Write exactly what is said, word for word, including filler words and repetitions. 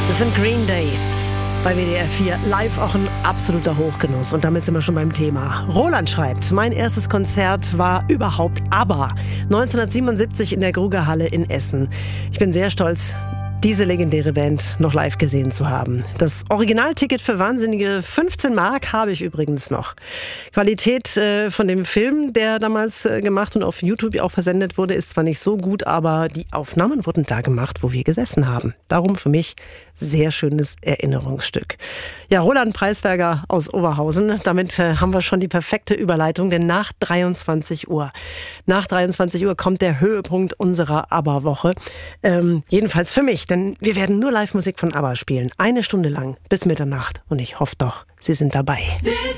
Das sind Green Day bei W D R vier. Live auch ein absoluter Hochgenuss. Und damit sind wir schon beim Thema. Roland schreibt, mein erstes Konzert war überhaupt ABBA. neunzehnhundertsiebenundsiebzig in der Grugerhalle in Essen. Ich bin sehr stolz, diese legendäre Band noch live gesehen zu haben. Das Originalticket für wahnsinnige fünfzehn Mark habe ich übrigens noch. Qualität äh, von dem Film, der damals äh, gemacht und auf YouTube auch versendet wurde, ist zwar nicht so gut, aber die Aufnahmen wurden da gemacht, wo wir gesessen haben. Darum für mich sehr schönes Erinnerungsstück. Ja, Roland Preisberger aus Oberhausen. Damit äh, haben wir schon die perfekte Überleitung, denn nach dreiundzwanzig Uhr, nach dreiundzwanzig Uhr kommt der Höhepunkt unserer ABBA-Woche. Ähm, jedenfalls für mich. Denn wir werden nur Live-Musik von ABBA spielen. Eine Stunde lang bis Mitternacht. Und ich hoffe doch, Sie sind dabei.